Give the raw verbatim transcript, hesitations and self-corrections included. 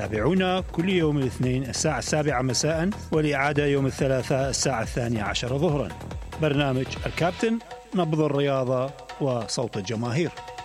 تابعونا كل يوم الاثنين الساعة السابعة مساء، والإعادة يوم الثلاثاء الساعة الثانية عشر ظهرا. برنامج الكابتن، نبض الرياضة وصوت الجماهير.